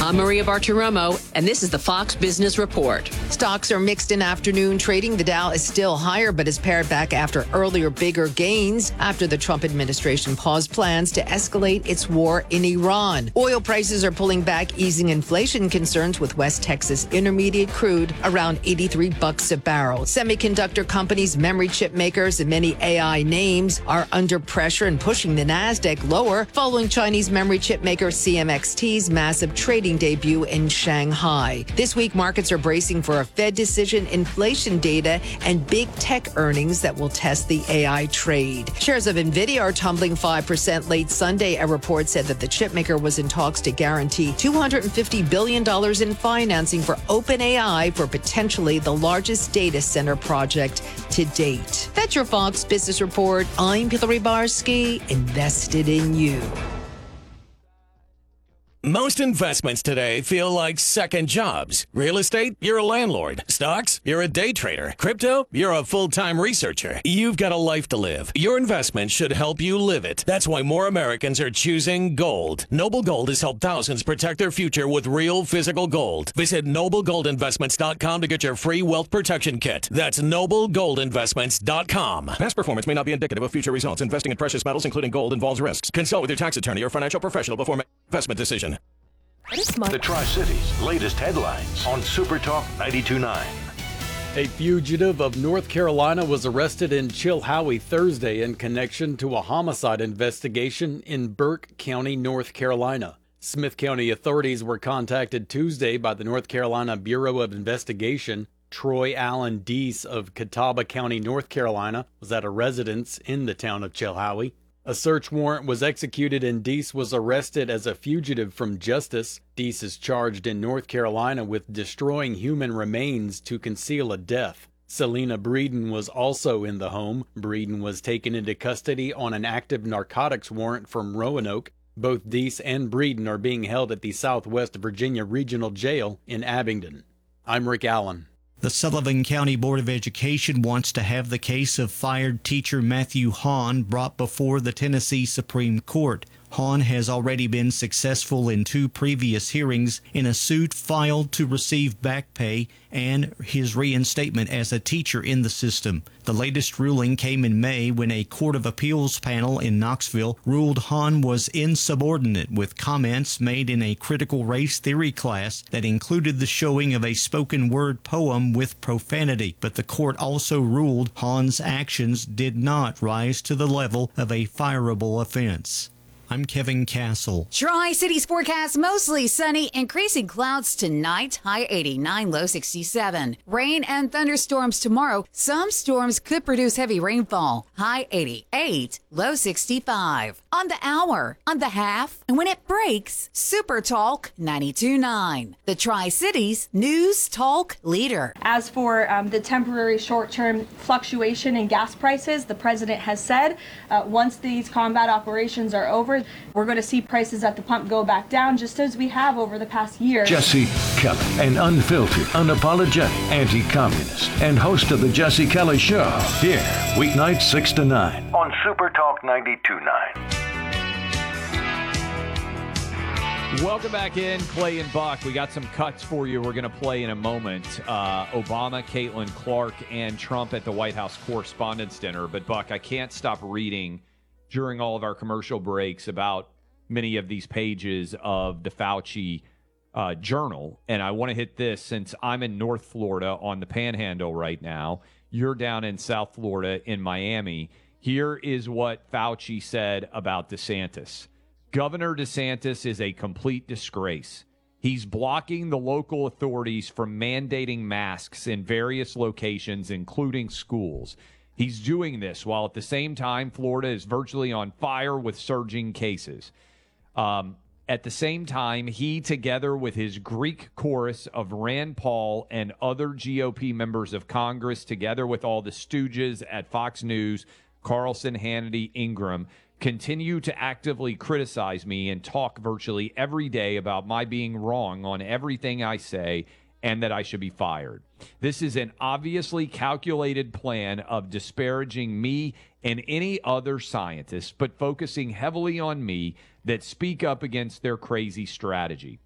I'm Maria Bartiromo, and this is the Fox Business Report. Stocks are mixed in afternoon trading. The Dow is still higher, but is pared back after earlier bigger gains after the Trump administration paused plans to escalate its war in Iran. Oil prices are pulling back, easing inflation concerns with West Texas Intermediate crude around $83 a barrel. Semiconductor companies, memory chip makers, and many AI names are under pressure and pushing the Nasdaq lower following Chinese memory chip maker CMXT's massive trading debut in Shanghai. This week, markets are bracing for a Fed decision, inflation data, and big tech earnings that will test the AI trade. Shares of NVIDIA are tumbling 5% late Sunday. A report said that the chipmaker was in talks to guarantee $250 billion in financing for OpenAI for potentially the largest data center project to date. That's your Fox Business Report. I'm Hillary Barsky, invested in you. Most investments today feel like second jobs. Real estate, you're a landlord. Stocks, you're a day trader. Crypto, you're a full-time researcher. You've got a life to live. Your investment should help you live it. That's why more Americans are choosing gold. Noble Gold has helped thousands protect their future with real physical gold. Visit noblegoldinvestments.com to get your free wealth protection kit. That's noblegoldinvestments.com. Past performance may not be indicative of future results. Investing in precious metals, including gold, involves risks. Consult with your tax attorney or financial professional before making an investment decision. The Tri-Cities' latest headlines on Super Talk 92.9. A fugitive of North Carolina was arrested in Chilhowie Thursday in connection to a homicide investigation in Burke County, North Carolina. Smith County authorities were contacted Tuesday by the North Carolina Bureau of Investigation. Troy Allen Deese of Catawba County, North Carolina, was at a residence in the town of Chilhowie. A search warrant was executed and Deese was arrested as a fugitive from justice. Deese is charged in North Carolina with destroying human remains to conceal a death. Selena Breeden was also in the home. Breeden was taken into custody on an active narcotics warrant from Roanoke. Both Deese and Breeden are being held at the Southwest Virginia Regional Jail in Abingdon. I'm Rick Allen. The Sullivan County Board of Education wants to have the case of fired teacher Matthew Hahn brought before the Tennessee Supreme Court. Hahn has already been successful in 2 previous hearings in a suit filed to receive back pay and his reinstatement as a teacher in the system. The latest ruling came in May when a Court of Appeals panel in Knoxville ruled Hahn was insubordinate with comments made in a critical race theory class that included the showing of a spoken word poem with profanity. But the court also ruled Hahn's actions did not rise to the level of a fireable offense. I'm Kevin Castle. Tri-Cities forecast mostly sunny, increasing clouds tonight, high 89, low 67. Rain and thunderstorms tomorrow. Some storms could produce heavy rainfall, high 88, low 65. On the hour, on the half, and when it breaks, Super Talk 92.9. The Tri-Cities News Talk leader. As for the temporary short-term fluctuation in gas prices, the president has said once these combat operations are over, we're going to see prices at the pump go back down, just as we have over the past year. Jesse Kelly, an unfiltered, unapologetic anti-communist and host of the Jesse Kelly Show. Here, weeknights 6 to 9 on Super Talk 92.9. Welcome back in, Clay and Buck. We got some cuts for you we're going to play in a moment. Obama, Caitlin Clark, and Trump at the White House Correspondents' Dinner. But, Buck, I can't stop reading during all of our commercial breaks about many of these pages of the Fauci journal. And I want to hit this since I'm in North Florida on the Panhandle right now. You're down in South Florida in Miami. Here is what Fauci said about DeSantis. Governor DeSantis is a complete disgrace. He's blocking the local authorities from mandating masks in various locations, including schools. He's doing this while at the same time Florida is virtually on fire with surging cases. At the same time, he, together with his Greek chorus of Rand Paul and other GOP members of Congress, together with all the stooges at Fox News, Carlson, Hannity, Ingram, continue to actively criticize me and talk virtually every day about my being wrong on everything I say and that I should be fired. This is an obviously calculated plan of disparaging me and any other scientists, but focusing heavily on me that speak up against their crazy strategy.